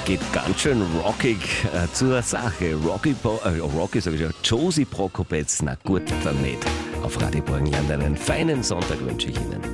Geht ganz schön rockig zur Sache. Rocky sage ich ja. Josie Prokopetz, na gut, dann nicht. Auf Radio Burgenland einen feinen Sonntag wünsche ich Ihnen.